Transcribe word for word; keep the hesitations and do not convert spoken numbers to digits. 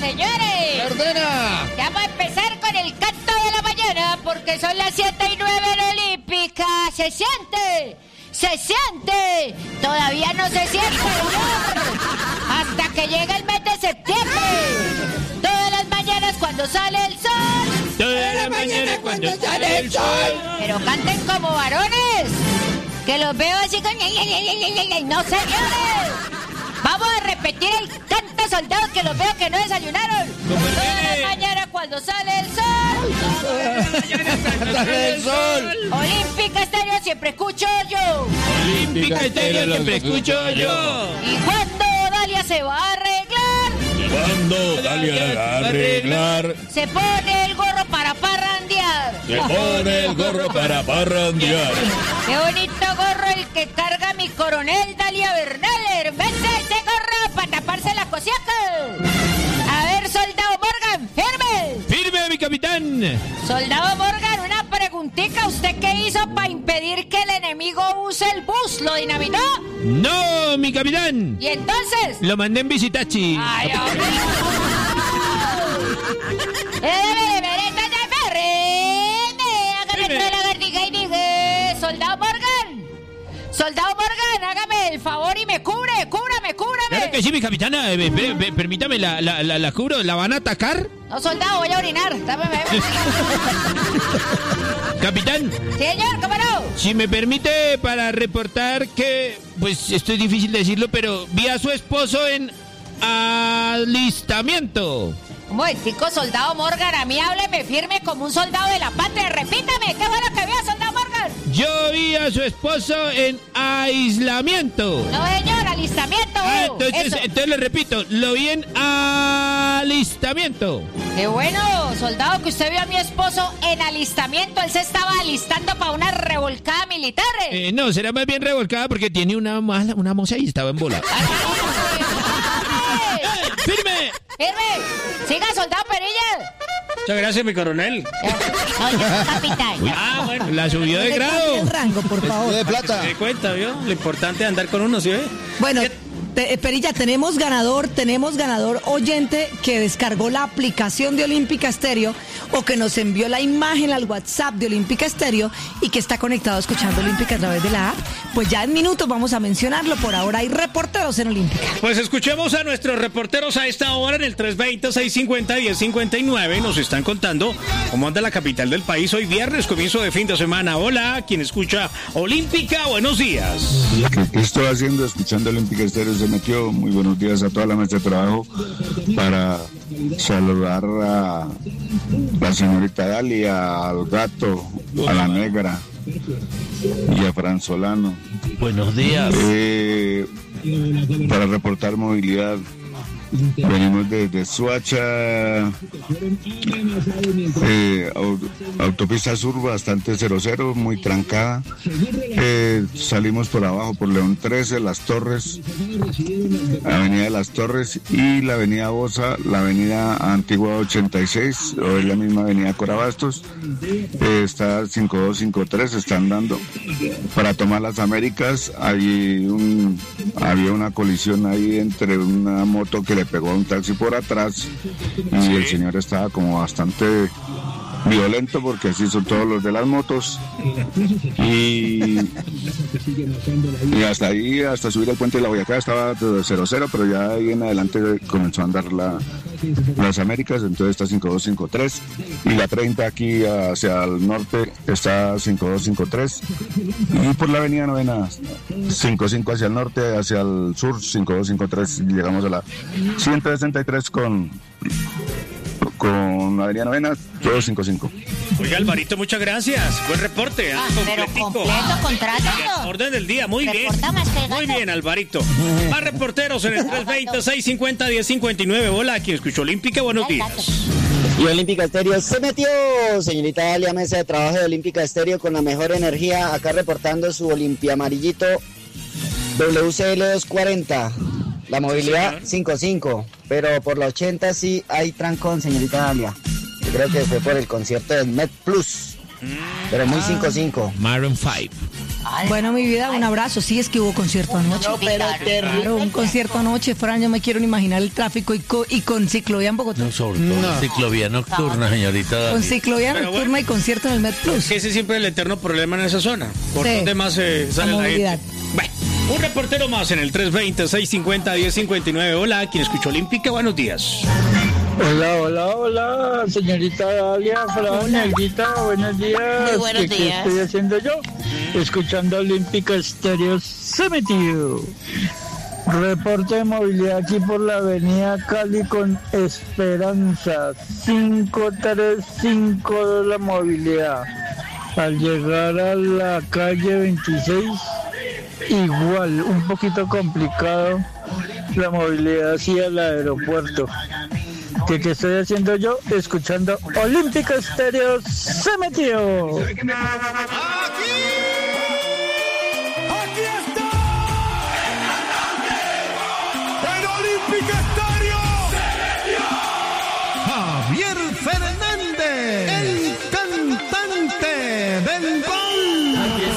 señores. ¡Ordena! Ya vamos a empezar con el canto de la mañana porque son las siete y nueve en Olímpica. ¿Se siente? ¡Se siente! Todavía no se siente, señor. Hasta que llegue el mes de septiembre. Todas las mañanas cuando sale el sol. Todas las mañanas cuando sale el sol. Pero canten como varones. Que los veo así con... ¡No, señores! Vamos a repetir el canto, soldados, que los veo que no desayunaron. Todas las mañanas cuando sale el sol. ¡Sale el sol! Olímpica Estéreo siempre escucho yo. Olímpica Estéreo siempre escucho yo. ¿Y cuándo Dalia se va a arreglar? Cuando Dalia va a arreglar, Se pone el gorro para parrandear. se pone el gorro para parrandear. Qué bonito gorro el que carga mi coronel Dalia Bernal. ¡Vete ese gorro para taparse la cosiaca! A ver, soldado Morgan, firme. ¡Firme, mi capitán! Soldado Morgan, una preguntita. ¿Usted qué hizo para impedir que el enemigo use el bus? ¿Lo dinamitó? ¡No, mi capitán! ¿Y entonces? Lo mandé en visitachi. ¡Ay, hombre! ¡Eh, vereta de Ferre! ¡Hágame Firme. toda la lagartija y dije! ¡Soldado Morgan! ¡Soldado Morgan! ¡Hágame el favor y me cubre! ¡Cúbrame, cúbrame! Claro que sí, mi capitana. Eh, ve- ve- ve- permítame, la, la, la, la cubro. ¿La van a atacar? No, soldado, voy a orinar. Dame, dame. Capitán, Señor, ¿cómo no? si me permite para reportar que, pues esto es difícil decirlo, pero vi a su esposo en alistamiento. Un momentico, soldado Morgan. A mí hábleme firme como un soldado de la patria. Repítame, ¿qué fue lo que vio, soldado Morgan? Yo vi a su esposo en aislamiento. No, señor, alistamiento. Ah, veo. entonces, Eso. entonces le repito, lo vi en alistamiento. Qué bueno, soldado, que usted vio a mi esposo en alistamiento. Él se estaba alistando para una revolcada militar. Eh, no, será más bien revolcada porque tiene una mala, una moza y estaba en bola. Ay, ay, ay. ¡Firme! ¡Firme! ¡Siga, soldado Perilla! Muchas gracias, mi coronel. No, yo soy capitán. Ah, bueno. La subió de grado. El rango, por favor. ¡De plata! Se dé cuenta, ¿vio? Lo importante es andar con uno, ¿sí ve? Bueno, te- eh, Perilla, tenemos ganador, tenemos ganador oyente que descargó la aplicación de Olímpica Estéreo o que nos envió la imagen al WhatsApp de Olímpica Estéreo y que está conectado escuchando Olímpica a través de la app. Pues ya en minutos vamos a mencionarlo. Por ahora hay reporteros en Olímpica. Pues escuchemos a nuestros reporteros a esta hora en el tres veinte, seiscientos cincuenta, diez cincuenta y nueve. Nos están contando cómo anda la capital del país hoy viernes, comienzo de fin de semana. Hola, quien escucha Olímpica, buenos días. ¿Qué, qué estoy haciendo? Escuchando Olímpica Estéreo se metió. Muy buenos días a toda la mesa de trabajo para saludar a la señorita Dalia, al gato, a la negra y a Fran Solano. Buenos días. Eh, para reportar movilidad. Venimos desde Suacha, eh, au- autopista sur bastante cero cero, muy trancada. Eh, salimos por abajo por León trece, Las Torres, Avenida de Las Torres y la Avenida Bosa, la Avenida Antigua ochenta y seis, o es la misma Avenida Corabastos. Eh, está cinco dos cinco tres, están dando. Para tomar las Américas, hay un, había una colisión ahí entre una moto que le pegó a un taxi por atrás y el señor estaba como bastante violento porque así son todos los de las motos y, y hasta ahí, hasta subir el puente de la Boyacá estaba cero cero, pero ya ahí en adelante comenzó a andar la, las Américas, entonces está cinco dos cinco tres y la treinta aquí hacia el norte está cinco dos cinco tres y por la avenida Novena cinco cinco hacia el norte, hacia el sur cinco dos cinco tres y llegamos a la ciento sesenta y tres con con Avenida Novena doscientos cincuenta y cinco. Oiga, Alvarito, muchas gracias. Buen reporte, ¿ah? Ah, pero Completico. completo, contrato. Orden del día, muy bien. Reporta más que Muy gato. bien, Alvarito. Más reporteros en el tres veinte, seiscientos cincuenta, diez cincuenta y nueve. Hola, quien escuchó Olímpica, buenos Ay, días. gato. Y Olímpica Estéreo se metió, señorita Dalia, mesa de trabajo de Olímpica Estéreo con la mejor energía, acá reportando su Olimpia Amarillito W C L doscientos cuarenta, la movilidad cinco cinco, pero por la ochenta sí hay trancón, señorita Dalia. Yo creo que fue por el concierto del Met Plus, pero muy cinco cinco. Maroon cinco. Bueno, mi vida, un abrazo. Sí, es que hubo concierto anoche. No, pero Claro, un concierto anoche, Fran, yo me quiero ni imaginar el tráfico y, co- y con ciclovía en Bogotá. No, sobre todo ciclovía nocturna, señorita Con Dani. ciclovía Pero nocturna bueno. y concierto en el Met Plus. Que ese siempre es el eterno problema en esa zona. ¿Por Sí. dónde más eh, sale La la, movilidad. gente? Bueno, un reportero más en el tres veinte, seiscientos cincuenta, diez cincuenta y nueve. Hola, quien escuchó Olímpica, buenos días. Hola, hola, hola, señorita Dalia, Fran, Negrita, buenos días. Muy buenos ¿Qué, qué días. estoy haciendo yo? Escuchando Olímpica Estéreo, se metió. Reporte de movilidad aquí por la avenida Cali con Esperanza, cinco tres cinco de la movilidad. Al llegar a la calle veintiséis, igual, un poquito complicado la movilidad hacia el aeropuerto. ¿Qué, qué estoy haciendo yo? Escuchando Olímpica Estéreo, se metió. Aquí está. En Olímpica